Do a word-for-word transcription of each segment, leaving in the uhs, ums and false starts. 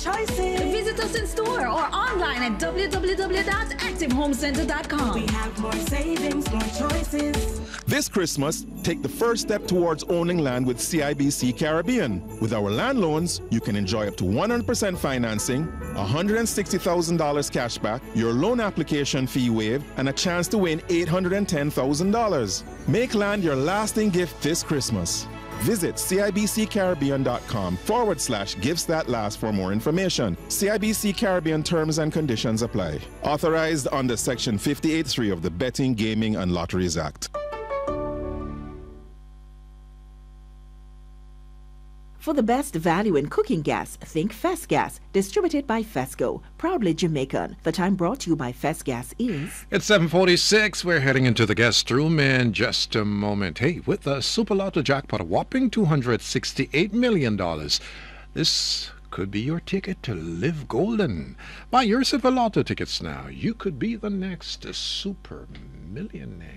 choices. Visit us in store or online at w w w dot active home center dot com. We have more savings, more choices. This Christmas, take the first step towards owning land with C I B C Caribbean. With our land loans, you can enjoy up to one hundred percent financing, one hundred sixty thousand dollars cash back, your loan application fee waived, and a chance to win eight hundred ten thousand dollars. Make land your lasting gift this Christmas. Visit cibccaribbean.com forward slash gifts that last for more information. C I B C Caribbean terms and conditions apply. Authorized under Section fifty-eight point three of the Betting, Gaming, and Lotteries Act. For the best value in cooking gas, think Fesgas, distributed by Fesco, proudly Jamaican. The time brought to you by Fesgas is... It's seven forty-six. We're heading into the guest room in just a moment. Hey, with the Super Lotto jackpot, a whopping two hundred sixty-eight million dollars. This could be your ticket to live golden. Buy your Super Lotto tickets now. You could be the next super millionaire.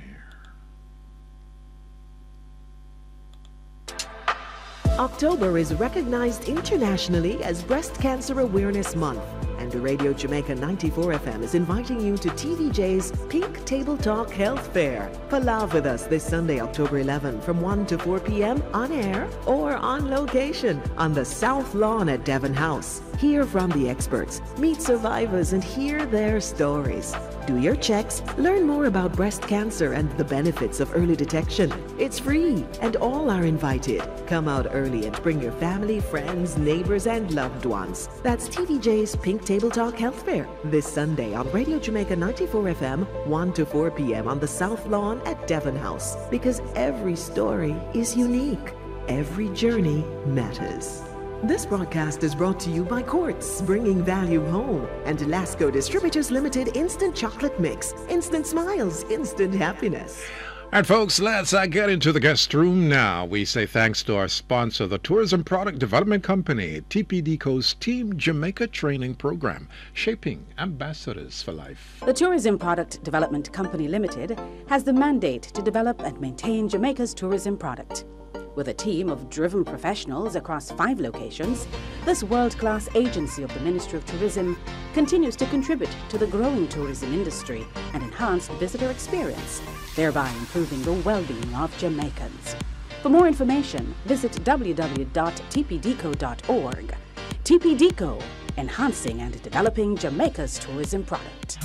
October is recognized internationally as Breast Cancer Awareness Month, and Radio Jamaica ninety-four F M is inviting you to T V J's Pink Table Talk Health Fair. Palav with us this Sunday, October eleventh from one to four p.m. on air or on location on the South Lawn at Devon House. Hear from the experts, meet survivors, and hear their stories. Do your checks, learn more about breast cancer and the benefits of early detection. It's free, and all are invited. Come out early and bring your family, friends, neighbors, and loved ones. That's T V J's Pink Table Talk Health Fair this Sunday on Radio Jamaica ninety-four F M, one to four p.m. on the South Lawn at Devon House. Because every story is unique. Every journey matters. This broadcast is brought to you by Quartz, bringing value home, and Lasco Distributors Limited Instant Chocolate Mix. Instant smiles, instant happiness. All right, folks, let's uh, get into the guest room now. We say thanks to our sponsor, the Tourism Product Development Company, T P D Co's Team Jamaica Training Program, shaping ambassadors for life. The Tourism Product Development Company Limited has the mandate to develop and maintain Jamaica's tourism product. With a team of driven professionals across five locations, this world-class agency of the Ministry of Tourism continues to contribute to the growing tourism industry and enhance the visitor experience, thereby improving the well-being of Jamaicans. For more information, visit w w w dot t p d co dot org. T P D Co, enhancing and developing Jamaica's tourism product.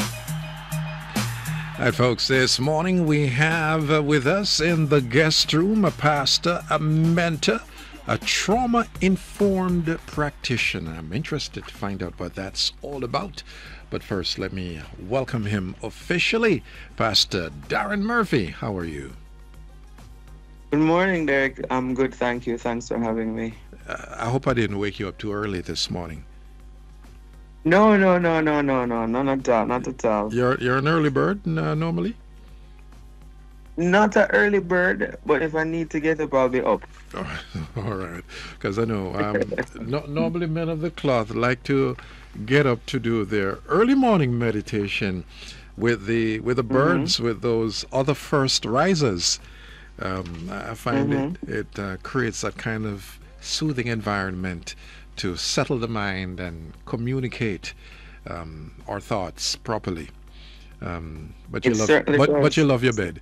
All right, folks, this morning we have uh, with us in the guest room a pastor, a mentor, a trauma-informed practitioner. I'm interested to find out what that's all about. But first, let me welcome him officially. Pastor Darren Murphy, how are you? Good morning, Derek. I'm good, thank you. Thanks for having me. Uh, I hope I didn't wake you up too early this morning. No, no, no, no, no, no, not at all, not at all. You're you're an early bird uh, normally? Not an early bird, but if I need to get up, I'll be up. Oh, all right, because I know um, no, normally men of the cloth like to get up to do their early morning meditation with the with the birds, mm-hmm. with those other first risers. Um, I find mm-hmm. it it uh, creates that kind of soothing environment to settle the mind and communicate um, our thoughts properly. Um, but you it love, but, but you love your bed.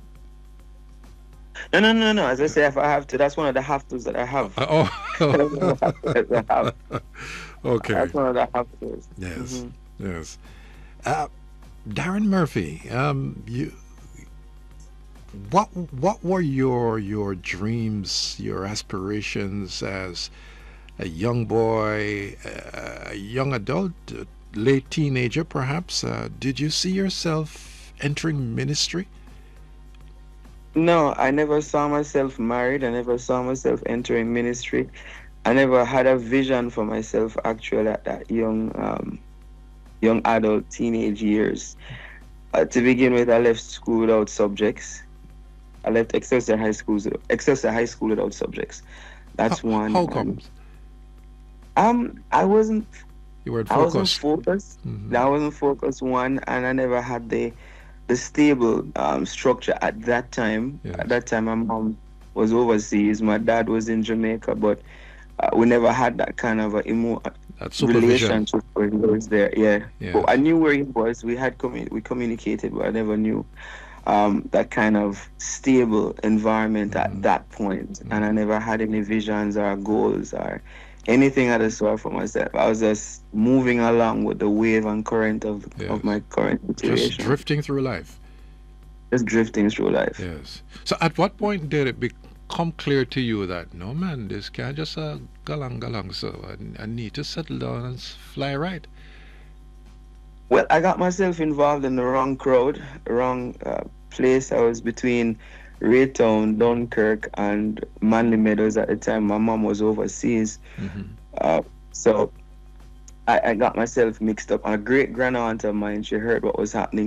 No, no, no, no. As I say, if I have to, that's one of the have-tos that I have. Uh, oh, I have. Okay. That's one of the have-tos. Yes, mm-hmm. yes. Uh, Darren Murphy, um, you. What what were your your dreams, your aspirations as a young boy, a young adult, late teenager perhaps? Uh, did you see yourself entering ministry? No, I never saw myself married. I never saw myself entering ministry. I never had a vision for myself actually at that young, um, young adult teenage years. Uh, to begin with, I left school without subjects. I left Excelsior High School, Excelsior High School without subjects. That's how, one. How comes? Um, I wasn't. You weren't I focused. wasn't focused. Mm-hmm. I wasn't focused. One, and I never had the, the stable um, structure at that time. Yes. At that time, my mom was overseas. My dad was in Jamaica, but uh, we never had that kind of a emo- That supervision. relationship where he was there. Yeah, Yes. but I knew where he was. We had commu- we communicated, but I never knew um, that kind of stable environment Mm-hmm. at that point. And I never had any visions or goals or anything of the sort for myself. I was just moving along with the wave and current of Yes. of my current situation, Just drifting through life. just drifting through life. Yes. So at what point did it become clear to you that, no man, this can't just uh, galang galang, so I, I need to settle down and s- fly right? Well, I got myself involved in the wrong crowd, wrong uh, place. I was between Raytown, Dunkirk, and Manly Meadows at the time. My mom was overseas. Mhm. Uh, so I, I got myself mixed up. And a great grandaunt of mine, she heard what was happening